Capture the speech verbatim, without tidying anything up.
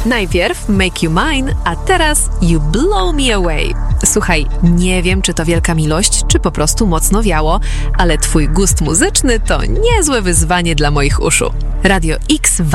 Najpierw Make You Mine, a teraz You Blow Me Away. Słuchaj, nie wiem, czy to wielka miłość, czy po prostu mocno wiało, ale twój gust muzyczny to niezłe wyzwanie dla moich uszu. Radio X